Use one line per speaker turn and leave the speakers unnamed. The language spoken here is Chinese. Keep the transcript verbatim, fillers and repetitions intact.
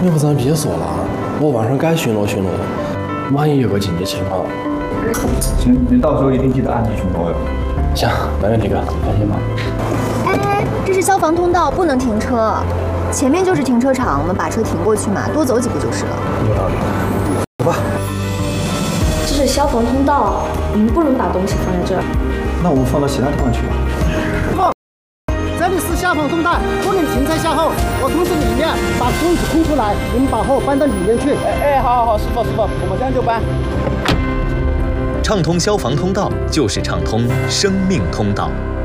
要不咱别说了，我晚上该巡逻巡逻，万一有个紧急情况。
行，你到时候一定记得按时巡逻哟。
行，没问题哥，放心吧。
哎，这是消防通道，不能停车。前面就是停车场，我们把车停过去嘛，多走几步就是了。
有道理。走吧。
这是消防通道，我们不能把东西放在这儿。
那我们放到其他地方去吧。
不，这里是消防通道，不能停车下后。我通知里面把空子空出来，你们把货搬到里面去。哎哎，好好好，师傅师傅，我们这样就搬。
畅通消防通道就是畅通生命通道。